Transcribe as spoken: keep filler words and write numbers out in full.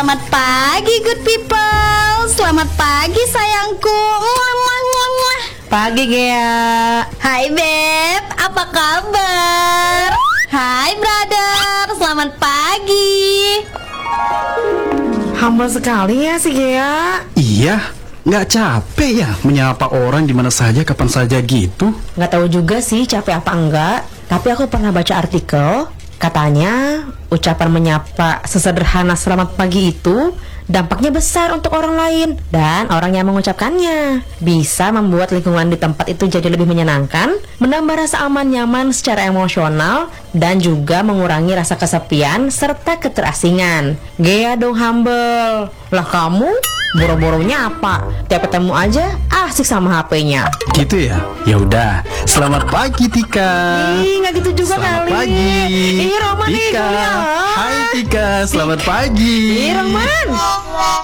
Selamat pagi good people. Selamat pagi sayangku. Muah, muah, muah, muah. Pagi Gea. Hai Beb, apa kabar? Hai brother, selamat pagi. Humble sekali ya si Gea. Iya, nggak capek ya menyapa orang di mana saja, kapan saja gitu? Nggak tahu juga sih capek apa enggak. Tapi aku pernah baca artikel, katanya ucapan menyapa sesederhana selamat pagi itu dampaknya besar untuk orang lain dan orang yang mengucapkannya. Bisa membuat lingkungan di tempat itu jadi lebih menyenangkan, menambah rasa aman nyaman secara emosional, dan juga mengurangi rasa kesepian serta keterasingan. Gea dong humble. Lah kamu boro-boro nyapa, tiap ketemu aja asik sama H P-nya. Gitu ya? Ya udah. Selamat pagi Tika. Ih, nggak gitu juga Selamat kali. pagi. Ih, Roman nih, Tika. kuliah. Hai Tika, selamat pagi. Ih, Roman.